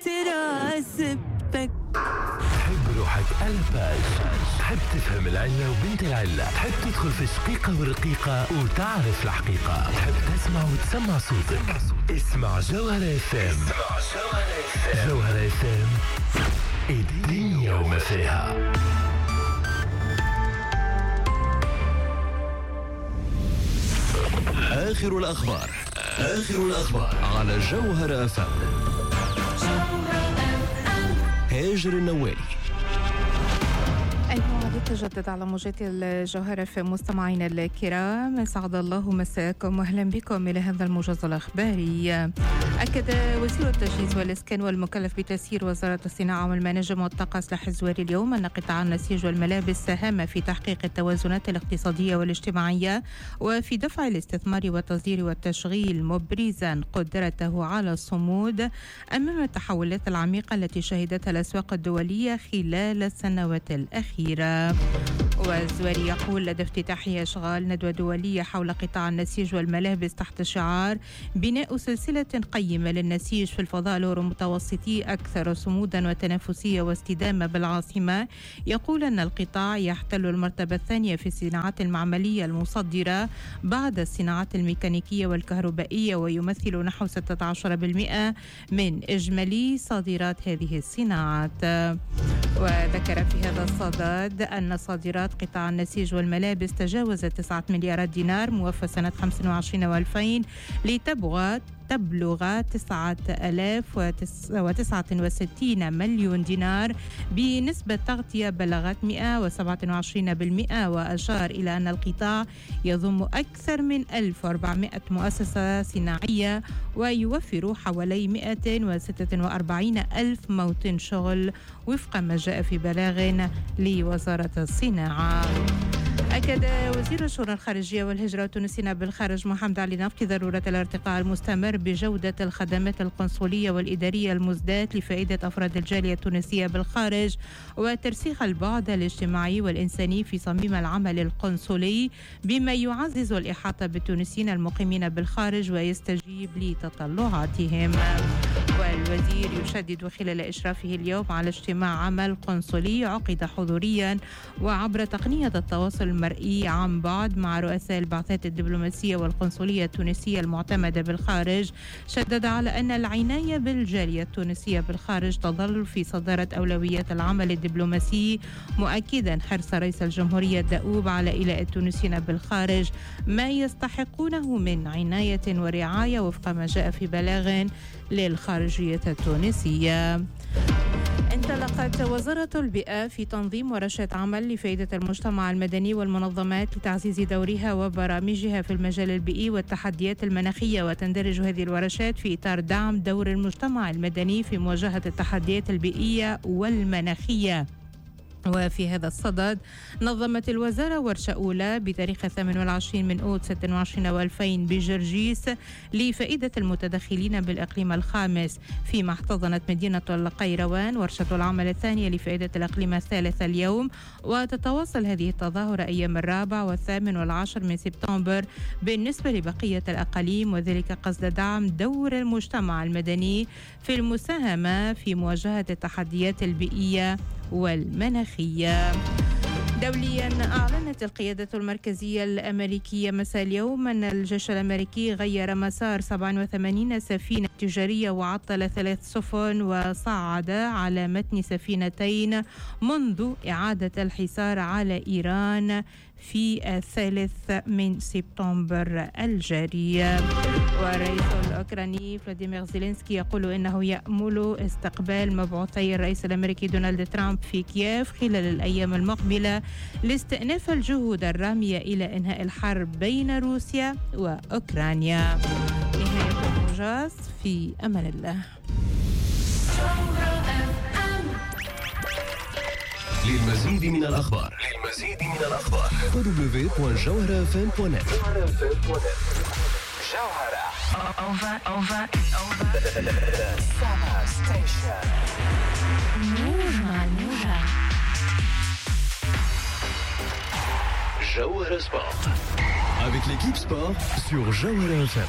ترى سبتك. تحب روحك ألباج، تحب تفهم العلة وبنت العلة، تحب تدخل في شقيقة ورقيقة وتعرف الحقيقة، تحب تسمع وتسمع صوتك. اسمع جوهرة FM. جوهرة FM الدنيا وما فيها. آخر الأخبار على جوهرة FM. هاجر النوالي. الموعد تجدد على موجات الجوهرة في مستمعينا الكرام. اسعد الله مساكم واهلا بكم الى هذا الموجز الاخباري. اكد وزير التجهيز والاسكان والمكلف بتسيير وزارة الصناعة والمناجم والطاقة سلاح الزويري اليوم ان قطاع النسيج والملابس ساهم في تحقيق التوازنات الاقتصادية والاجتماعية وفي دفع الاستثمار والتصدير والتشغيل، مبرزا قدرته على الصمود امام التحولات العميقة التي شهدتها الاسواق الدولية خلال السنوات الأخيرة. والزويري يقول لدى افتتاحها اشغال ندوة دولية حول قطاع النسيج والملابس تحت شعار بناء سلسلة قيمة للنسيج في الفضاء الأورو-متوسطي أكثر صمودا وتنافسية واستدامة بالعاصمة. يقول أن القطاع يحتل المرتبة الثانية في الصناعات المعملية المصدرة بعد الصناعات الميكانيكية والكهربائية، ويمثل نحو 16% من إجمالي صادرات هذه الصناعات. وذكر في هذا الصدد أن صادرات قطاع النسيج والملابس تجاوزت 9 مليارات دينار موفى سنة 25 و2000 تبلغ 9069 مليون دينار بنسبة تغطية بلغت 127%. وأشار إلى أن القطاع يضم أكثر من 1400 مؤسسة صناعية ويوفر حوالي 246 ألف موطن شغل وفق ما جاء في بلاغ لوزارة الصناعة. أكد وزير الشؤون الخارجية والهجرة والتونسيين بالخارج محمد علي نفطي ضرورة الارتقاء المستمر بجودة الخدمات القنصلية والإدارية المزداة لفائدة أفراد الجالية التونسية بالخارج وترسيخ البعد الاجتماعي والإنساني في صميم العمل القنصلي بما يعزز الإحاطة بالتونسيين المقيمين بالخارج ويستجيب لتطلعاتهم. والوزير يشدد خلال إشرافه اليوم على اجتماع عمل قنصلي عقد حضوريا وعبر تقنية التواصل المرئي عن بعد مع رؤساء البعثات الدبلوماسية والقنصلية التونسية المعتمدة بالخارج. شدد على أن العناية بالجالية التونسية بالخارج تظل في صدارة أولويات العمل الدبلوماسي، مؤكدا حرص رئيس الجمهورية الدؤوب على إيلاء التونسيين بالخارج ما يستحقونه من عناية ورعاية وفق ما جاء في بلاغ للخارجية التونسية. انطلقت وزارة البيئة في تنظيم ورشة عمل لفائدة المجتمع المدني والمنظمات لتعزيز دورها وبرامجها في المجال البيئي والتحديات المناخية، وتندرج هذه الورشات في إطار دعم دور المجتمع المدني في مواجهة التحديات البيئية والمناخية. وفي هذا الصدد نظمت الوزارة ورشة أولى بتاريخ 28 من أوت 26 و2000 بجرجيس لفائدة المتدخلين بالإقليم الخامس، فيما احتضنت مدينة القيروان ورشة العمل الثانية لفائدة الإقليم الثالث اليوم. وتتواصل هذه التظاهرة أيام 4 و8 و10 من سبتمبر بالنسبة لبقية الأقاليم، وذلك قصد دعم دور المجتمع المدني في المساهمة في مواجهة التحديات البيئية والمناخية. دوليا أعلنت القيادة المركزية الأمريكية مساء اليوم أن الجيش الأمريكي غير مسار 87 سفينة تجارية وعطل 3 سفن وصعد على متن سفينتين منذ إعادة الحصار على إيران في 3 من سبتمبر الجاري. والرئيس الأوكراني فلاديمير زيلينسكي يقول إنه يأمل استقبال مبعوثي الرئيس الأمريكي دونالد ترامب في كييف خلال الأيام المقبلة لاستئناف الجهود الرامية إلى إنهاء الحرب بين روسيا وأوكرانيا. نهاية الموجز، في أمان الله. للمزيد من الأخبار www.jawharafm.net. جوهرة Summer Station. نور مع جوهرة سبورت avec l'équipe sport sur Jawhara FM.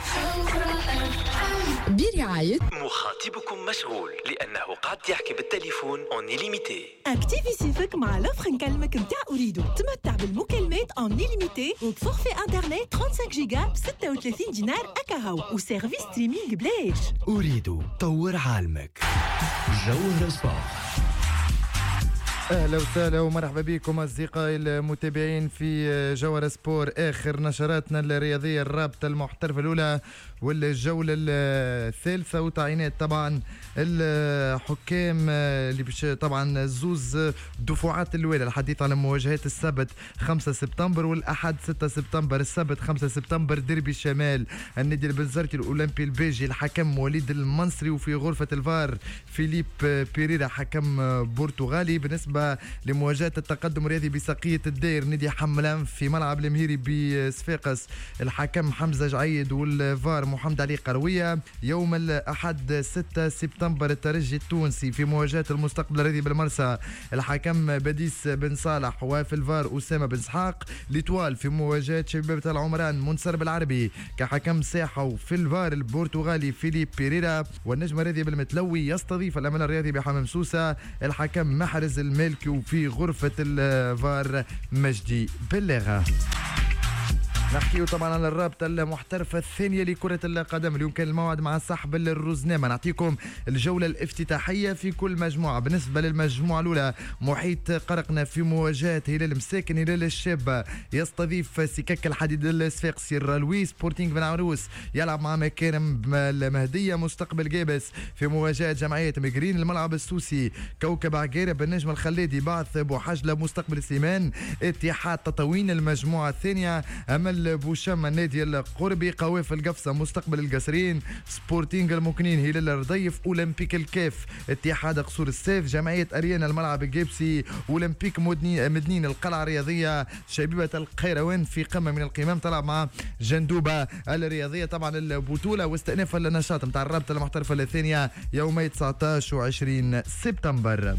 برعاية مخاطبكم مشغول لأنه قاعد يحكي بالتليفون اون ليميتي. اكتيفي سيفك مع لوفر نكلمك متاع أريدو. تمتع بالمكالمات اون ليميتي وفورفي انترنت 35 جيجا ب 36 دينار أكاهو وسيرفيس ستريمينغ بلاش. أريد طور عالمك. جوهرة سبورت. اهلا وسهلا ومرحبا بكم اصدقائي المتابعين في جوهرة سبور. اخر نشراتنا الرياضيه، الرابطه المحترفه الاولى والجوله الثالثه وتعيينات طبعا الحكام اللي باش طبعا زوز دفعات الاولى. الحديث على مواجهات السبت 5 سبتمبر والاحد 6 سبتمبر. السبت 5 سبتمبر ديربي الشمال، النادي البنزرتي الاولمبي البيجي، الحكم وليد المنصري، وفي غرفه الفار فيليب بيريرا حكم برتغالي. بالنسبه لمواجهه التقدم الرياضي بساقيه الدير نادي حملان في ملعب المهيري بصفاقس، الحكم حمزه جعيد والفار محمد علي قرويه. يوم الاحد 6 سبتمبر الترجي التونسي في مواجهه المستقبل الرياضي بالمرسى، الحكم بديس بن صالح، وفي الفار اسامه بن اسحاق. ليتوال في مواجهه شبيبه العمران منصر بالعربي كحكم ساحه، وفي الفار البرتغالي فيليب بيريرا. والنجم الرياضي بالمتلوي يستضيف الامل الرياضي بحمام سوسه الحكم محرز المالكي، وفي غرفه الفار مجدي بلغه. نحكيو طبعا على الرابطة المحترفة الثانية لكرة القدم. اليوم كان الموعد مع سحب الرزنامة. نعطيكم الجولة الافتتاحية في كل مجموعة. بالنسبة للمجموعة الأولى، محيط قرقنا في مواجهة هلال مساكن. هلال الشاب يستضيف سكك الحديد الصفاقسي. الرالوي سبورتينغ بن عروس يلعب مع مكارم المهدية مستقبل جابس في مواجهة جمعية مقرين. الملعب السوسي كوكب عقيرب النجم الخليدي بعث بوحجلة مستقبل سليمان. اتحاد تطاوين المجموعة الثانية، أمل بوشام النادي القربي، قواف القفصة مستقبل القصرين، سبورتينغ المكنين، هلال الرديف، أولمبيك الكاف، اتحاد قصور السيف، جمعية أريانا الملعب الجيبسي، أولمبيك مدنين القلعة الرياضية، شبيبة القيروان في قمة من القمم تلعب مع جندوبة الرياضية. طبعا البطولة واستئناف النشاط متاع الرابطة المحترفة الثانية يومي 19 و 20 سبتمبر.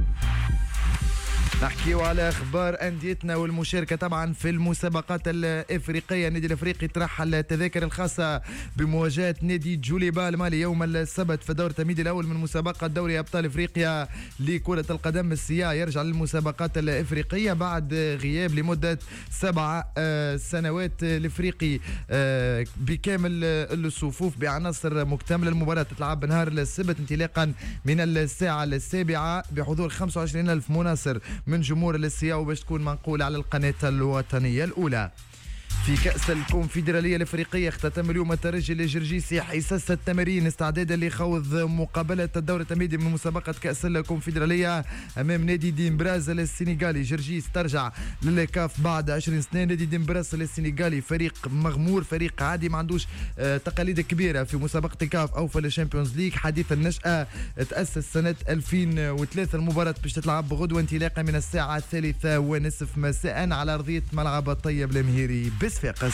نحكيو على اخبار انديتنا والمشاركه طبعا في المسابقات الافريقيه. النادي الافريقي ترحل التذاكر الخاصه بمواجهه نادي جوليبا المالي يوم السبت في دور التمهيدي الاول من مسابقه دوري ابطال افريقيا لكره القدم. السيا يرجع للمسابقات الافريقيه بعد غياب لمده 7 سنوات. الافريقي بكامل الصفوف بعناصر مكتمله. المباراه تتلعب نهار السبت انطلاقا من الساعه 7 بحضور 25,000 مناصر من جمهور السياو باش تكون منقولة على القناة الوطنية الأولى. في كأس الكونفدرالية الأفريقية اختتم اليوم الترجي الجرجيسي حصص التمارين استعدادا لخوض مقابلة الدور التمهيدي من مسابقة كأس الكونفدرالية أمام نادي ديمبراز السنغالي. جرجيس ترجع للكاف بعد 20 سنة. نادي ديمبراز السنغالي فريق مغمور، فريق عادي ما عندوش تقاليد كبيرة في مسابقة الكاف أو في الشامبيونز ليج. حديث النشأة تأسس سنة 2003. المباراة باش تتلعب غدوة انطلاقا من الساعة 3:30 مساء على أرضية ملعب الطيب المهيري بصفاقس.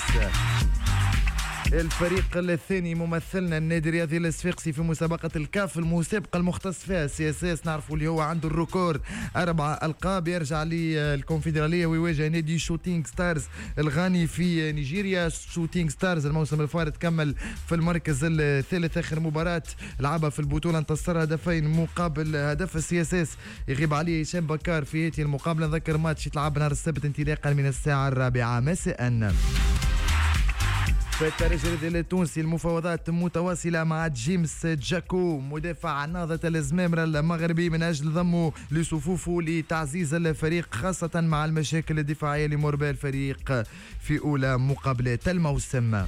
الفريق الثاني ممثلنا النادي الرياضي الصفاقسي في مسابقة الكاف، المسابقة المختص فيها سي اس اس. نعرفوا اللي هو عنده الركور 4 ألقاب. يرجع للكونفدرالية ويواجه نادي شوتينغ ستارز الغاني في نيجيريا. شوتينغ ستارز الموسم الفارط كمل في المركز الثالث. آخر مباراة لعبها في البطولة انتصر 2 مقابل هدف. السي اس اس يغيب عليه هشام بكار في هذه المقابلة. نذكر ماتش يتلعب نهار السبت انطلاقا من الساعة 4 مساء. في الترجي التونسي المفاوضات متواصلة مع جيمس جاكو مدافع نهضة الزمامرة المغربي من أجل ضمه لصفوفه لتعزيز الفريق خاصة مع المشاكل الدفاعية اللي مر بها الفريق في أولى مقابلات الموسم.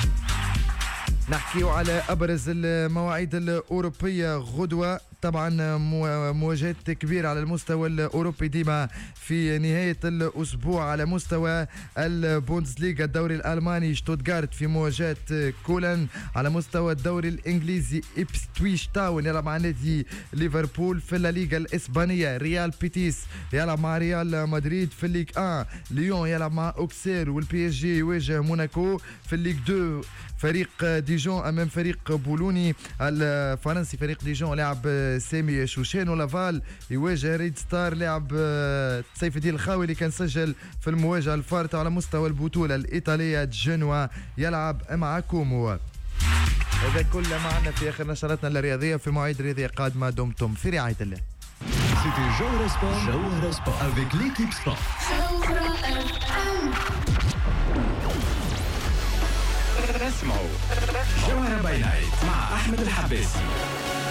نحكيو على أبرز المواعيد الأوروبية غدوة. طبعا مواجهات كبيرة على المستوى الأوروبي ديما في نهاية الأسبوع. على مستوى البوندسليغا الدوري الألماني شتوتغارت في مواجهة كولن. على مستوى الدوري الإنجليزي إبستويش تاون يلعب مع نادي ليفربول. في الليغا الإسبانية ريال بيتيس يلعب مع ريال مدريد. في الليغ 1 ليون يلعب مع أوكسير والبي اس جي يواجه موناكو. في الليغ 2 فريق ديجون أمام فريق بولوني الفرنسي. فريق ديجون لعب سامي شوشان. ولافال يواجه ريد ستار لاعب سيف الدين الخاوي اللي كان سجل في المواجهة الفارطة على مستوى البطولة الإيطالية. جنوا يلعب مع كومو. هذا كله معنا في آخر نشراتنا الرياضية. في مواعيد رياضية قادمة دمتم في رعاية الله. C'était Jawhara Sport avec l'équipe Sport. اسمعوا جوهرة باي نايت مع أحمد الحباسي.